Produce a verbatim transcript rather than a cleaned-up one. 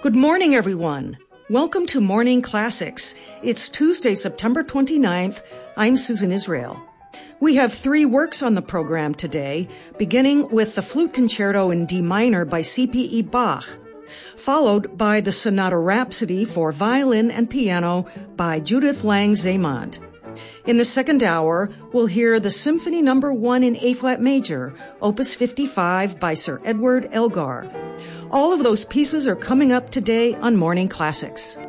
Good morning, everyone. Welcome to Morning Classics. It's Tuesday, September twenty-ninth. I'm Susan Israel. We have three works on the program today, beginning with the Flute Concerto in D minor by C P E Bach, followed by the Sonata Rhapsody for violin and piano by Judith Lang Zeymont. In the second hour, we'll hear the Symphony Number One in A-flat major, Opus fifty-five by Sir Edward Elgar. All of those pieces are coming up today on Morning Classics.